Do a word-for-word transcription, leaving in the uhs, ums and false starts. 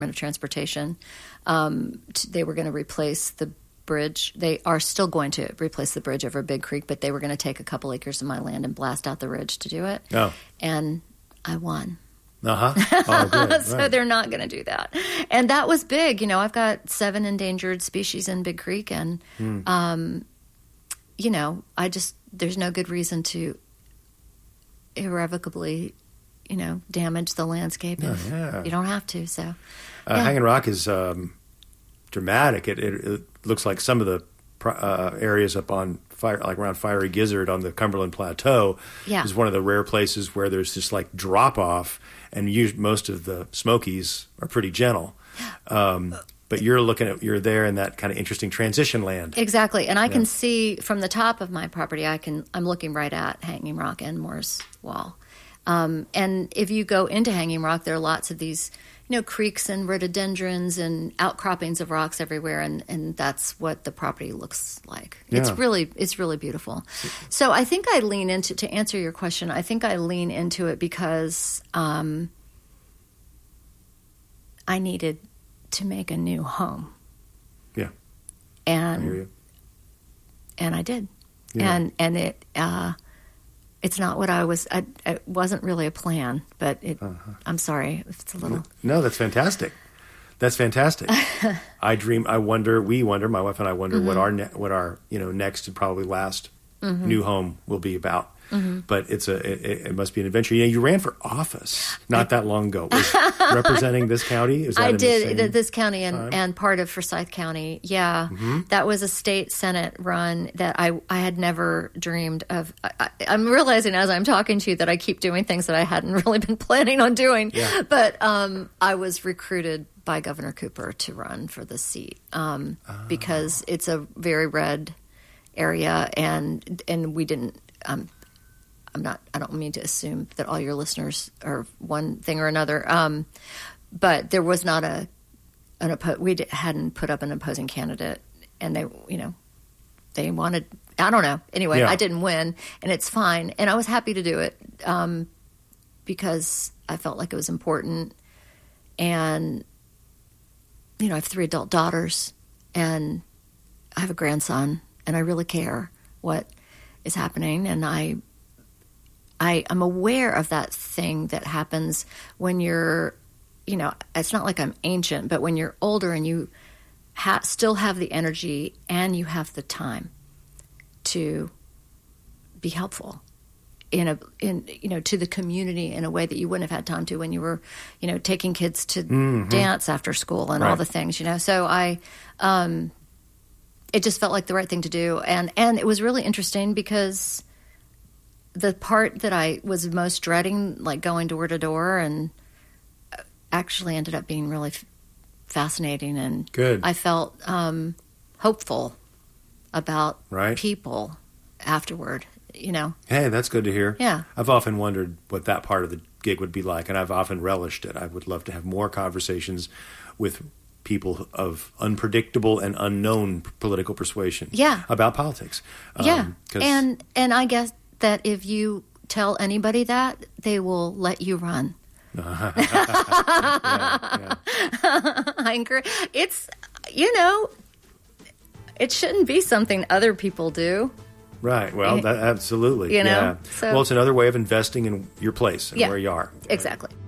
of Transportation. Um, t- they were going to replace the bridge. They are still going to replace the bridge over Big Creek, but they were going to take a couple acres of my land and blast out the ridge to do it. Oh. And I won. Uh-huh. Oh, good. So right. they're not going to do that. And that was big. You know, I've got seven endangered species in Big Creek, and, Mm. um, you know, I just, there's no good reason to irrevocably, you know, damage the landscape. Oh, if yeah. You don't have to, so. Uh, yeah. Hanging Rock is um, dramatic. It, it, it looks like some of the uh, areas up on fire, like around Fiery Gizzard on the Cumberland Plateau, Yeah. is one of the rare places where there's just like drop off, and us- most of the Smokies are pretty gentle. Um, but you're looking at you're there in that kind of interesting transition land. Exactly. And I Yeah. can see from the top of my property, I can, I'm looking right at Hanging Rock and Moore's Wall. Um, and if you go into Hanging Rock, there are lots of these, you know, creeks and rhododendrons and outcroppings of rocks everywhere. And, and that's what the property looks like. It's Yeah. really, it's really beautiful. So I think I lean into, to answer your question, I think I lean into it because, um, I needed to make a new home. Yeah, I hear And, you. and I did. Yeah. And, and it, uh, it's not what I was, I, it wasn't really a plan, but it, Uh-huh. I'm sorry if it's a little. No, that's fantastic. That's fantastic. I dream. I wonder. We wonder. My wife and I wonder Mm-hmm. what our ne- what our you know next and probably last Mm-hmm. new home will be about. But it's a it, it must be an adventure. You know, you ran for office not that long ago. Was representing this county. Is that I in the did same th- this county and, time? and part of Forsyth County. Yeah, Mm-hmm. that was a state senate run that I I had never dreamed of. I, I, I'm realizing as I'm talking to you that I keep doing things that I hadn't really been planning on doing. Yeah. But um, I was recruited by Governor Cooper to run for the seat um, Ah. because it's a very red area, and and we didn't. Um, I'm not. I don't mean to assume that all your listeners are one thing or another. Um, but there was not a an oppo- we d- hadn't put up an opposing candidate, and they, you know, they wanted. I don't know. Anyway, Yeah. I didn't win, and it's fine. And I was happy to do it um, because I felt like it was important. And you know, I have three adult daughters, and I have a grandson, and I really care what is happening, and I. I am aware of that thing that happens when you're, you know, it's not like I'm ancient, but when you're older and you ha- still have the energy and you have the time to be helpful in a, in, you know, to the community in a way that you wouldn't have had time to when you were, you know, taking kids to Mm-hmm. dance after school and all Right. the things, you know. So I, um, it just felt like the right thing to do. And, and it was really interesting because the part that I was most dreading, like going door to door, and actually ended up being really f- fascinating. And Good. I felt um, hopeful about Right. people afterward, you know. Hey, that's good to hear. Yeah. I've often wondered what that part of the gig would be like, and I've often relished it. I would love to have more conversations with people of unpredictable and unknown political persuasion. Yeah. About politics. Um, yeah. 'cause- And, and I guess that if you tell anybody that, they will let you run. yeah, yeah. I encourage, it's, you know, it shouldn't be something other people do. Right. Well, that, absolutely. You know, Yeah. so- well, it's another way of investing in your place and Yeah. where you are. Exactly.